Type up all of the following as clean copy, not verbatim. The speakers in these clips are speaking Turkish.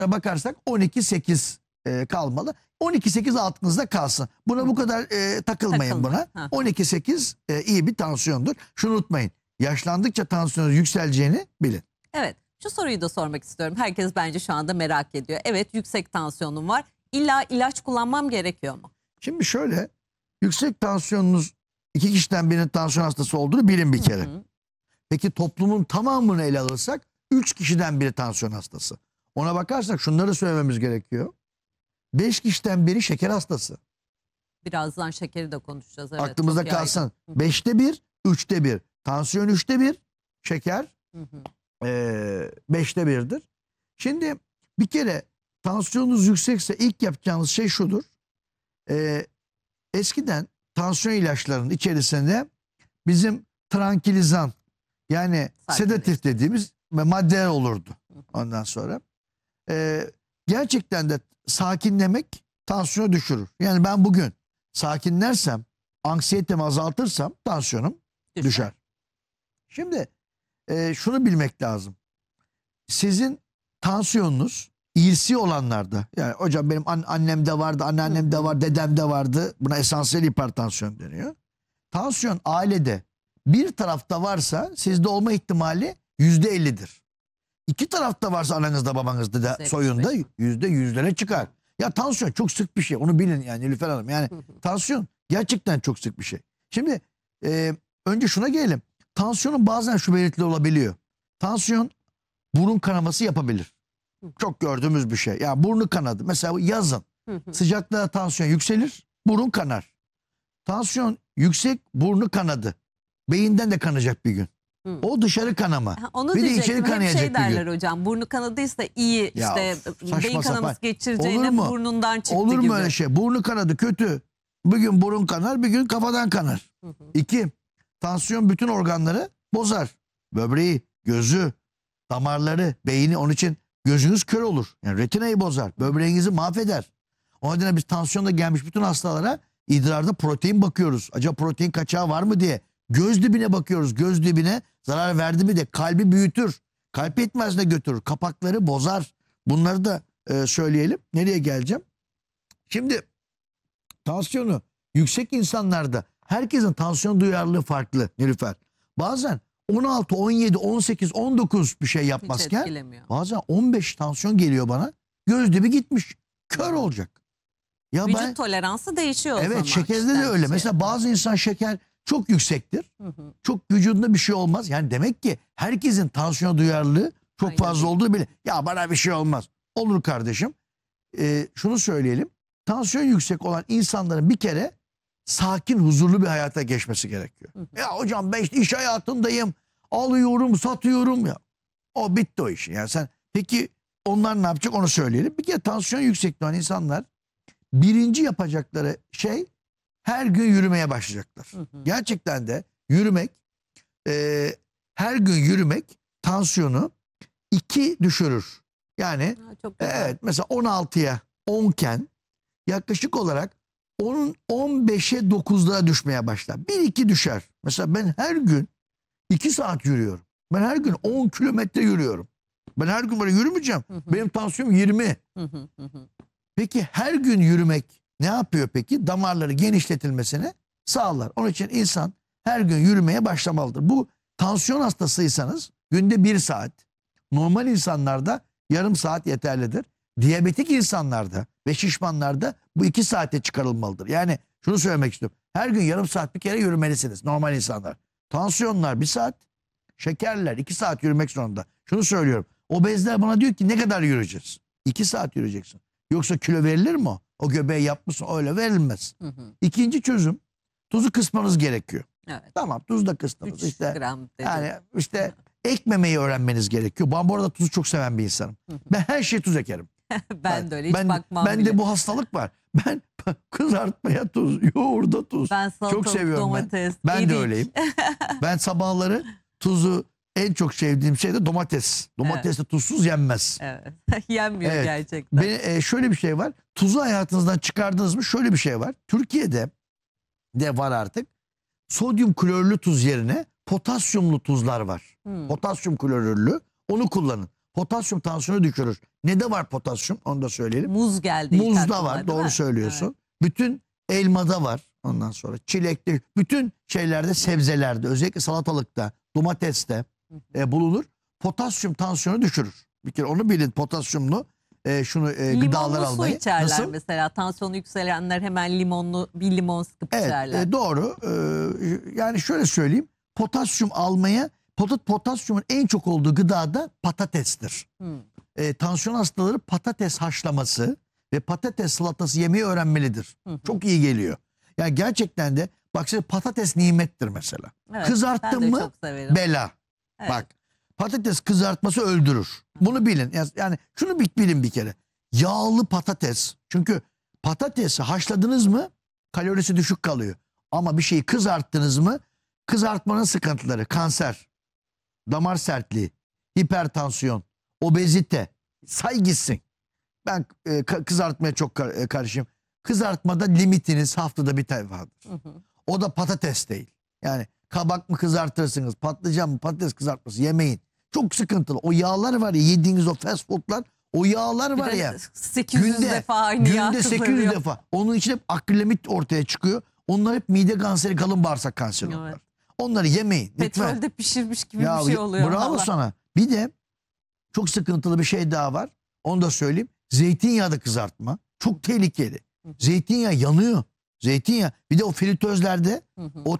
bakarsak 12-8 kalmalı. 12-8 altınızda kalsın. Buna bu kadar takılmayın buna. 12-8 iyi bir tansiyondur. Şunu unutmayın. Yaşlandıkça tansiyonunuz yükseleceğini bilin. Evet. Şu soruyu da sormak istiyorum. Herkes bence şu anda merak ediyor. Evet, yüksek tansiyonum var. İlla ilaç kullanmam gerekiyor mu? Şimdi şöyle, yüksek tansiyonunuz 2 kişiden birinin tansiyon hastası olduğunu bilin bir kere. Peki toplumun tamamını ele alırsak 3 kişiden biri tansiyon hastası. Ona bakarsak şunları söylememiz gerekiyor. 5 kişiden biri şeker hastası. Birazdan şekeri de konuşacağız. Evet, aklımızda çok yaygın. kalsın. 5'te 1, 3'te 1. Tansiyon 3'te 1, şeker 5'te 1'dir. Şimdi bir kere tansiyonunuz yüksekse ilk yapacağınız şey şudur. Eskiden tansiyon ilaçlarının içerisinde bizim trankilizan, yani sedatif dediğimiz maddeler olurdu ondan sonra. Gerçekten de sakinlemek tansiyonu düşürür. Yani ben bugün sakinlersem, anksiyetemi azaltırsam tansiyonum düşer. Şimdi şunu bilmek lazım. Sizin tansiyonunuz iyisi olanlarda, yani hocam benim annemde vardı, anneannemde var, dedemde vardı. Buna esansiyel hipertansiyon deniyor. Tansiyon ailede bir tarafta varsa sizde olma ihtimali %50'dir. İki tarafta varsa ananızda babanızda da soyunda %100'lere çıkar. Ya tansiyon çok sık bir şey. Onu bilin yani Nilüfer Hanım. Yani tansiyon gerçekten çok sık bir şey. Şimdi önce şuna gelelim. Tansiyonun bazen şu belirtileri olabiliyor. Tansiyon burun kanaması yapabilir. Çok gördüğümüz bir şey. Yani burnu kanadı. Mesela yazın sıcaklığa tansiyon yükselir, burun kanar. Tansiyon yüksek, burnu kanadı. Beyinden de kanayacak bir gün. O dışarı kanama. Onu bir de içeri kanayacak şey derler bir gün. hocam. Burnu kanadıysa iyi, Ya, işte beyin kanaması sapan. geçireceğine burnundan çıktı Olur mu gibi. öyle şey? Burnu kanadı kötü. Bir gün burun kanar, bir gün kafadan kanar. 2. Tansiyon bütün organları bozar. Böbreği, gözü, damarları, beyni. Onun için gözünüz kör olur. Yani retinayı bozar. Böbreğinizi mahveder. O nedenle biz tansiyonda gelmiş bütün hastalara idrarda protein bakıyoruz. Acaba protein kaçağı var mı diye. Göz dibine bakıyoruz. Göz dibine zarar verdi mi de kalbi büyütür. Kalp yetmezliğine götürür. Kapakları bozar. Bunları da söyleyelim. Nereye geleceğim? Şimdi tansiyonu yüksek insanlarda herkesin tansiyon duyarlılığı farklı Nilüfer. Bazen 16, 17, 18, 19 bir şey yapmazken bazen 15 tansiyon geliyor bana. Göz dibi gitmiş. Kör olacak. Ya vücut toleransı değişiyor o zaman. Evet, şekerde de öyle. Mesela bazı insan şeker çok yüksektir. Çok vücudunda bir şey olmaz. Yani demek ki herkesin tansiyon duyarlılığı çok fazla olduğu bile. Ya bana bir şey olmaz. Olur kardeşim. Şunu söyleyelim. Tansiyon yüksek olan insanların bir kere sakin, huzurlu bir hayata geçmesi gerekiyor. Ya hocam ben işte iş hayatındayım. Alıyorum, satıyorum ya. O bitti o iş. Yani sen peki onlar ne yapacak onu söyleyelim. Bir kere tansiyon yüksek olan insanlar birinci yapacakları şey her gün yürümeye başlayacaklar. Gerçekten de yürümek, her gün yürümek tansiyonu 2 düşürür. Yani evet, mesela 16'ya 10 iken yaklaşık olarak onun 15'e 9'lara düşmeye başlar. 1-2 düşer. Mesela ben her gün 2 saat yürüyorum. Ben her gün 10 kilometre yürüyorum. Ben her gün böyle yürümeyeceğim. Benim tansiyonum 20. Peki her gün yürümek ne yapıyor peki? Damarları genişletilmesini sağlar. Onun için insan her gün yürümeye başlamalıdır. Bu tansiyon hastasıysanız günde 1 saat. Normal insanlarda yarım saat yeterlidir. Diyabetik insanlarda ve şişmanlarda bu 2 saate çıkarılmalıdır. Yani şunu söylemek istiyorum. Her gün yarım saat bir kere yürümelisiniz normal insanlar. Tansiyonlar 1 saat, şekerler 2 saat yürümek zorunda. Şunu söylüyorum. Obezler bana diyor ki ne kadar yürüyeceğiz? 2 saat yürüyeceksin. Yoksa kilo verilir mi o? O göbeği yapmışsın, öyle verilmez. İkinci çözüm, tuzu kısmanız gerekiyor. Evet. Tamam, tuz da kıstınız. 3 İşte, gram dedi. yani işte ekmemeyi öğrenmeniz gerekiyor. Ben bu arada tuzu çok seven bir insanım. Ben her şeye tuz ekerim. Ben de öyle, hiç bakmam bile. Bende bu hastalık var. Ben kızartmaya tuz, yoğurda tuz. Ben salatalık, çok seviyorum domates, ben de öyleyim. Ben sabahları tuzu en çok sevdiğim şey de domates. Domates de tuzsuz yenmez. Evet. Yenmiyor Evet. gerçekten. Şöyle bir şey var. Tuzu hayatınızdan çıkardınız mı şöyle bir şey var. Türkiye'de de var artık. Sodyum klorürlü tuz yerine potasyumlu tuzlar var. Potasyum klorürlü. Onu kullanın. Potasyum tansiyonu düşürür. Ne de var potasyum? Onu da söyleyelim. Muz geldi. ilk Muzda aklıma, var. değil Doğru mi? söylüyorsun. Evet. Bütün elmada var. Ondan sonra çilekte, bütün şeylerde, sebzelerde, özellikle salatalıkta, domateste bulunur. Potasyum tansiyonu düşürür. Bir kere onu bilin, potasyumlu gıdalar Limonlu su almayı. içerler Nasıl? mesela. Tansiyonu yükselenler hemen bir limon sıkıp içerler. Evet, doğru. Yani şöyle söyleyeyim. Potasyum almaya, potasyumun en çok olduğu gıda da patatestir. Tansiyon hastaları patates haşlaması ve patates salatası yemeyi öğrenmelidir. Çok iyi geliyor. Yani gerçekten de bak, size patates nimettir mesela. Evet, Kızarttın ben de mı çok severim. bela. Evet. Bak, patates kızartması öldürür. Bunu bilin. Yani şunu bilin bir kere. Yağlı patates. Çünkü patatesi haşladınız mı kalorisi düşük kalıyor. Ama bir şeyi kızarttınız mı kızartmanın sıkıntıları, kanser, damar sertliği, hipertansiyon, obezite, say gitsin. Ben kızartmaya çok karşıyım. Kızartmada limitiniz haftada bir tane vardır. O da patates değil. Yani kabak mı kızartırsınız, patlıcan mı, patates kızartması yemeyin. Çok sıkıntılı. O yağlar var ya, yediğiniz o fast foodlar, o yağlar Bir var de ya. 800 defa aynı yağ Günde 800 kızarıyor. defa. Onun için hep akrilamit ortaya çıkıyor. Onlar hep mide kanseri, kalın bağırsak kanseri onlar. Evet. Onları yemeyin. Lütfen. Petrolde pişirmiş gibi Ya, bir şey oluyor. bravo valla. sana. Bir de çok sıkıntılı bir şey daha var. Onu da söyleyeyim. Zeytinyağda kızartma. Çok tehlikeli. Zeytinyağı yanıyor. Zeytinyağı. Bir de o fritözlerde o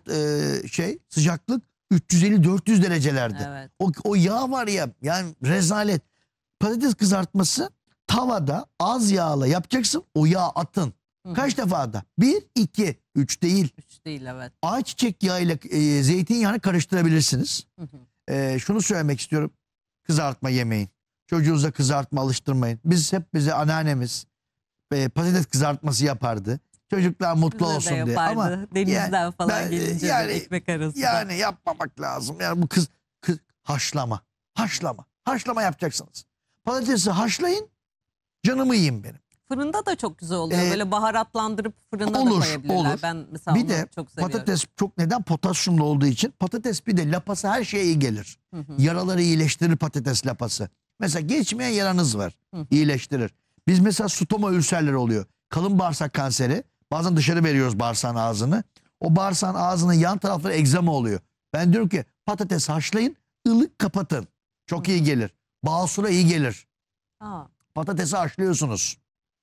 sıcaklık 350-400 derecelerde. Evet. O yağ var ya, yani rezalet. Patates kızartması tavada az yağla yapacaksın. O yağı atın. Kaç defada? 1, 2, 3 değil. 3 değil, evet. Ayçiçek yağıyla zeytinyağını karıştırabilirsiniz. Şunu söylemek istiyorum. Kızartma yemeyin. Çocuğunuza kızartma alıştırmayın. Bize anneannemiz patates kızartması yapardı. Çocuklar mutlu Bize de olsun diye. yapardı. Ama Denizden falan ben, gelince yani- ekmek arası. yani yapmamak lazım. Yani bu haşlama. Haşlama yapacaksınız. Patatesi haşlayın. Canımı yiyin benim. Fırında da çok güzel oluyor. Böyle baharatlandırıp fırına da Olur, koyabilirler. olur. Ben mesela Bir onu de çok seviyorum. patates çok neden? Potasyumlu olduğu için. Patates bir de lapası her şeye iyi gelir. Yaraları iyileştirir patates lapası. Mesela geçmeyen yaranız var. İyileştirir. Biz mesela stoma ülserleri oluyor. Kalın bağırsak kanseri. Bazen dışarı veriyoruz bağırsağın ağzını. O bağırsağın ağzının yan tarafları egzama oluyor. Ben diyorum ki patates haşlayın, ılık kapatın. Çok iyi gelir. Basura iyi gelir. Aa, Patatesi haşlıyorsunuz.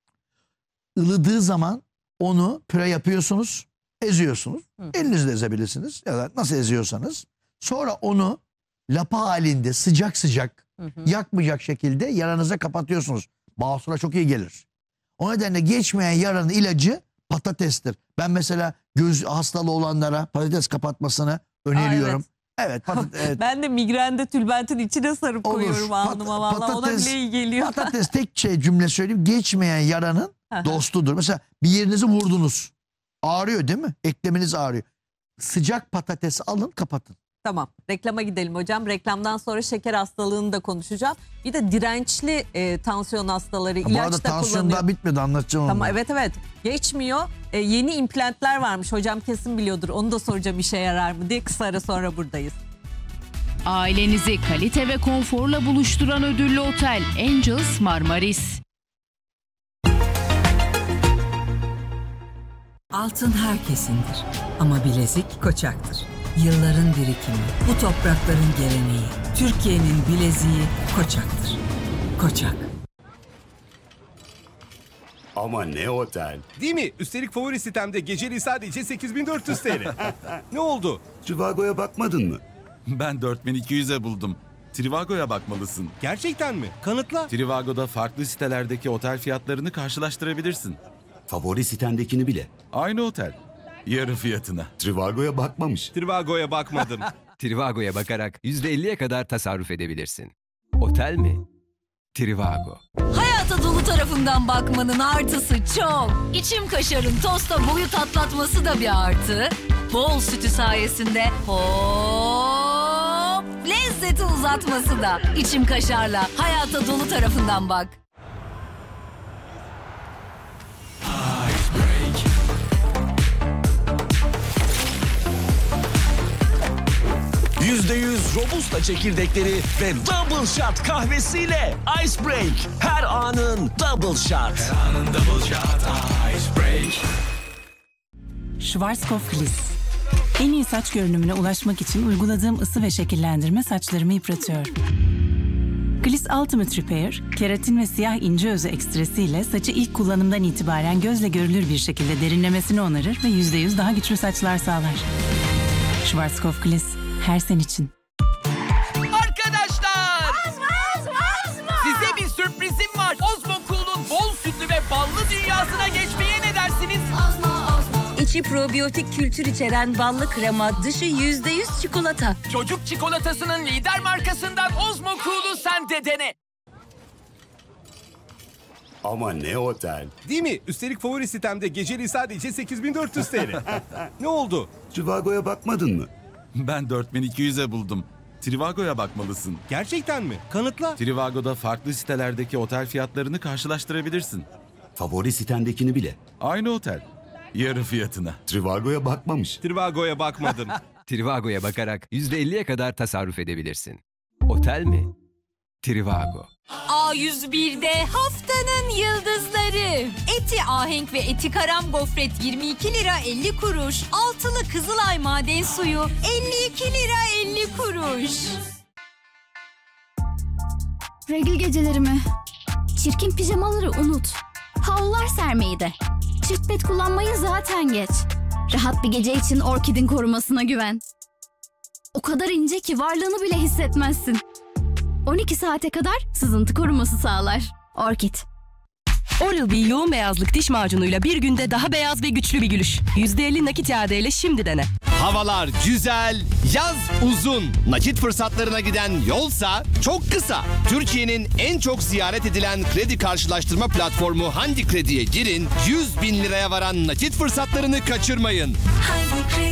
Ilıdığı zaman onu püre yapıyorsunuz, eziyorsunuz. Elinizle ezebilirsiniz ya da nasıl eziyorsanız. Sonra onu lapa halinde sıcak sıcak yakmayacak şekilde yaranıza kapatıyorsunuz. Basura çok iyi gelir. O nedenle geçmeyen yaranın ilacı patatestir. Ben mesela göz hastalığı olanlara patates kapatmasını öneriyorum. Evet, evet. Ben de migrende tülbentin içine sarıp Olur. koyuyorum alnıma valla. Ona bile iyi geliyor. Patates tek cümle söyleyeyim. Geçmeyen yaranın dostudur. Mesela bir yerinizi vurdunuz. Ağrıyor değil mi? Ekleminiz ağrıyor. Sıcak patatesi alın, kapatın. Tamam, reklama gidelim hocam. Reklamdan sonra şeker hastalığını da konuşacağım. Bir de dirençli tansiyon hastaları Bu ilaç arada da tansiyon kullanıyor. daha bitmedi, anlatacağım onu. Tamam, evet. Geçmiyor. Yeni implantlar varmış. Hocam kesin biliyordur. Onu da soracağım, işe yarar mı diye. Kısa ara sonra buradayız. Ailenizi kalite ve konforla buluşturan ödüllü otel Angels Marmaris. Altın herkesindir ama bilezik Koçak'tır. Yılların birikimi, bu toprakların geleneği. Türkiye'nin bileziği Koçak'tır. Koçak. Ama ne otel. Değil mi? Üstelik favori sitemde geceliği sadece 8400 TL. Ne oldu? Trivago'ya bakmadın mı? Ben 4200'e buldum. Trivago'ya bakmalısın. Gerçekten mi? Kanıtla. Trivago'da farklı sitelerdeki otel fiyatlarını karşılaştırabilirsin. Favori sitendekini bile. Aynı otel. Yarı fiyatına. Trivago'ya bakmamış. Trivago'ya bakmadım. Trivago'ya bakarak %50'ye kadar tasarruf edebilirsin. Otel mi? Trivago. Hayata dolu tarafından bakmanın artısı çok. İçim kaşarın tosta boyut atlatması da bir artı. Bol sütü sayesinde hop lezzeti uzatması da. İçim kaşarla hayata dolu tarafından bak. %100 Robusta çekirdekleri ve Double Shot kahvesiyle Ice Break. Her anın Double Shot. Schwarzkopf Gliss. En iyi saç görünümüne ulaşmak için uyguladığım ısı ve şekillendirme saçlarımı yıpratıyor. Gliss Ultimate Repair, keratin ve siyah ince özü ekstresiyle saçı ilk kullanımdan itibaren gözle görülür bir şekilde derinlemesine onarır ve %100 daha güçlü saçlar sağlar. Schwarzkopf Gliss, her sen için. Arkadaşlar! Size bir sürprizim var. Osmo Cool'un bol sütlü ve ballı dünyasına geçmeye ne dersiniz? İçi probiyotik kültür içeren ballı krema, dışı %100 çikolata. Çocuk çikolatasının lider markasından Osmo Cool'u sen de dene. Ama ne otel. Değil mi? Üstelik favori sitemde geceliği sadece 8400 TL. Ne oldu? Trivago'ya bakmadın mı? Ben 4200'e buldum. Trivago'ya bakmalısın. Gerçekten mi? Kanıtla. Trivago'da farklı sitelerdeki otel fiyatlarını karşılaştırabilirsin. Favori sitendekini bile. Aynı otel. Yarı fiyatına. Trivago'ya bakmamış. Trivago'ya bakmadım. Trivago'ya bakarak %50'ye kadar tasarruf edebilirsin. Otel mi? Trivago. A101'de haftanın yıldızları. Eti ahenk ve eti karam gofret 22 lira 50 kuruş. Altılı Kızılay maden suyu 52 lira 50 kuruş. Regl gecelerimi. Çirkin pijamaları unut. Havlular sermeyi de. Çift pet kullanmayı zaten geç. Rahat bir gece için Orkid'in korumasına güven. O kadar ince ki varlığını bile hissetmezsin. 12 saate kadar sızıntı koruması sağlar. Orkid. Oral-B yoğun beyazlık diş macunuyla bir günde daha beyaz ve güçlü bir gülüş. %50 nakit iadeyle şimdi dene. Havalar güzel, yaz uzun. Nakit fırsatlarına giden yolsa çok kısa. Türkiye'nin en çok ziyaret edilen kredi karşılaştırma platformu Handi Kredi'ye girin. 100.000 liraya varan nakit fırsatlarını kaçırmayın.